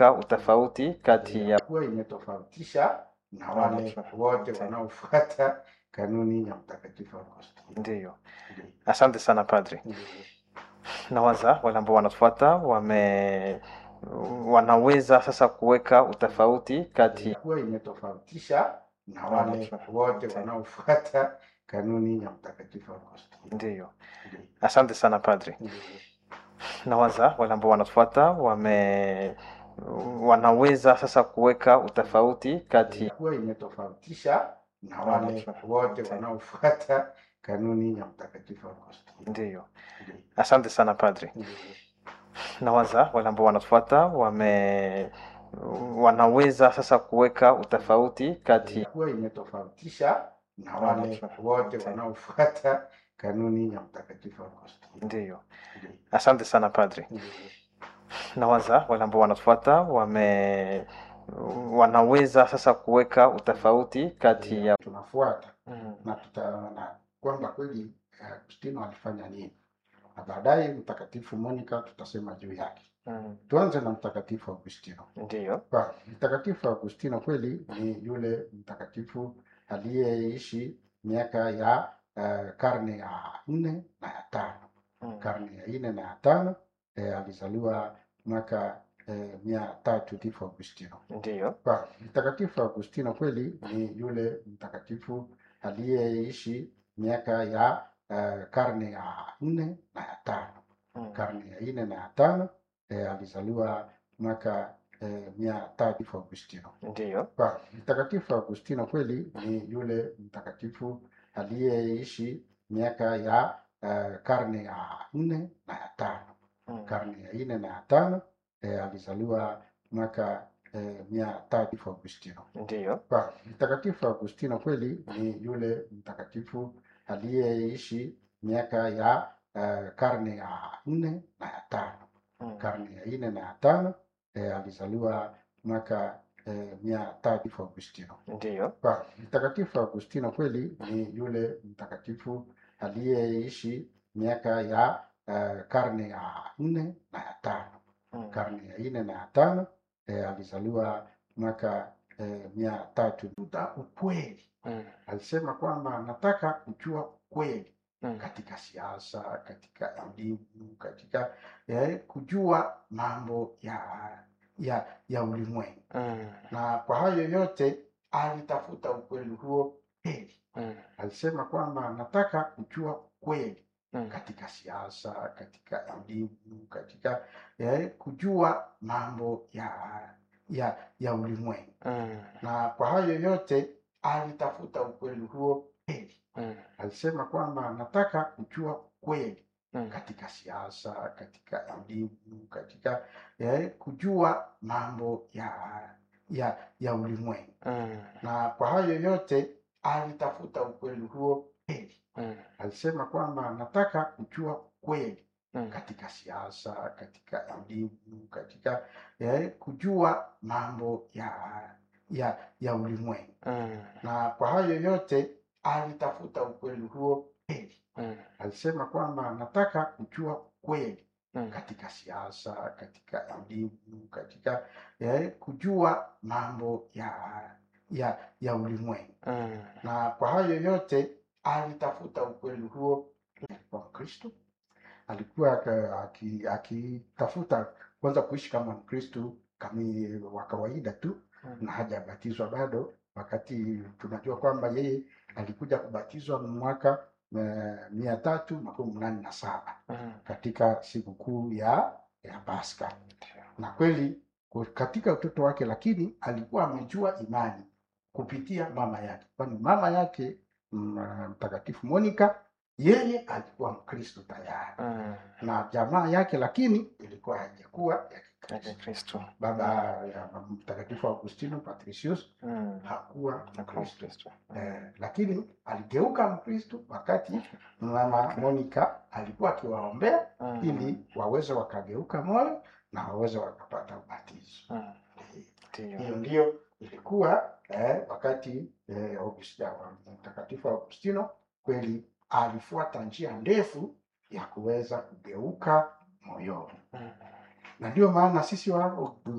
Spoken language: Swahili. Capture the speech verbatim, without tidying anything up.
utofauti kati ya kuwa imetofautisha na wale wote wanaofuata kanuni ya Mtakatifu Augustino. Ndiyo. Asante sana Padri. Nawaza wale ambao wanatufuata wame wanaweza sasa kuweka utofauti kati kuwa imetofautisha na wale wote wanaofuata kanuni ya Mtakatifu Augustino. Ndiyo. Asante sana Padri. Nawaza wale ambao wanatufuata wame wanaweza sasa kuweka utofauti kati kuwa imetofautisha na wale wote wanaofuata kanuni ya Mtakatifu Augustino. Ndiyo. Asante sana Padri. Nawaza wale ambao wanatufuata wame wanaweza sasa kuweka utofauti kati kuwa imetofautisha na wale wote wanaofuata kanuni ya Mtakatifu Augustino. Ndiyo. Asante sana Padri. Nawaza wale ambao wanatufuata wame wanaweza sasa kuweka utofauti kati ya tunafuata mm. na tutaona kwamba kweli Agustino alifanya nini, na baadaye Mtakatifu Monica tutasema juu yake. Mm. Tuanze na Mtakatifu Agustino. Ndiyo. Kwa Mtakatifu Agustino kweli ni yule mtakatifu aliyeishi miaka ya uh, karne ya nne na ya tano. Mm. Karne ya nne na ya tano eh, alizaliwa mwaka eh, mia tatu Mtakatifu Agustino. Ndiyo. Kwa Mtakatifu Agustino kweli ni yule mtakatifu aliyeishi miaka ya uh, karne ya nne na ya tano. Mm. Karne ya nne na ya tano eh, alizaliwa mwaka eh, mia tatu Agustino. Ndiyo. Kwa Mtakatifu Agustino kweli ni yule mtakatifu aliyeishi miaka ya uh, karne ya nne na ya tano. Mm. Karne ya nne na ya tano eh, alizaliwa mwaka eh, mia tatu Agustino. Ndiyo. Kwa Mtakatifu Agustino kweli ni yule mtakatifu aliyeishi miaka ya uh, karne ya nne na ya tano. Mm. Karne ya nne na ya tano eh, alizaliwa mwaka eh, mia tatu Agustino. Ndiyo. Kwa Mtakatifu Agustino kweli ni yule mtakatifu aliyeishi miaka ya uh, karne ya nne na ya tano. Mm. Karne ya nne na ya tano eh, alizaliwa mwaka eh, mia tatu. Ukweli. Mm. Alisema kwamba nataka kujua ukweli. Mm. Katika siasa, katika elimu, katika eh, kujua mambo ya ya ya ulimwengu. Mm. Na kwa hayo yote alitafuta ukweli huo kweli. Mm. Alisema kwamba nataka kujua ukweli. Mm. Katika siasa, katika elimu, katika eh, kujua mambo ya ya ya ulimwengu. Mm. Na kwa hayo yote alitafuta ukweli huo kweli. Mm. Alisema kwamba nataka kujua ukweli. Mm. Katika siasa, katika elimu, katika eh, kujua mambo ya ya ya ulimwengu. Mm. Na kwa hayo yote alitafuta ukweli huo kweli. Mm. Alisema kwamba nataka kujua ukweli. Mm. Katika siasa, katika elimu, katika eh, kujua mambo ya ya ya ulimwengu. Mm. Na kwa hayo yote alitafuta ukweli huo kweli. Mm. Alisema kwamba nataka kujua ukweli. Mm. Katika siasa, katika elimu, katika eh, kujua mambo ya ya ya ulimwengu. Mm. Na kwa hayo yote alitafuta ukweli huo kwa Kristo. Alikuwa akitafuta aki, kwanza kuishi kama Mkristo kama wa kawaida tu. Mm. Na hajabatizwa bado, wakati tunajua kwamba yeye alikuja kubatizwa mwaka uh, mia tatu makumi nane na saba. Mm. Katika sikukuu ya ya Pasaka. Na kweli katika utoto wake, lakini alikuwa amejua imani kupitia mama yake, kwani mama yake Mtakatifu Monica yeye alikuwa Mkristo tayari. Mm. Na jamaa yake lakini ilikuwa haijakuwa ya Kikristo. Baba ya Mtakatifu Agustino Patricius. Mm. hakuwa Mkristo. Mm. Eh, lakini aligeuka Mkristo wakati mama Monica alikuwa akiwaombea. Mm. ili waweze wakageuka moyo na waweze wakapata ubatizo. Mm. Hiyo ndio ilikuwa eh, wakati eh, Augustino, Mtakatifu Agustino kweli alifuata njia ndefu ya kuweza kugeuka moyoni. Mm. Na ndio maana sisi wa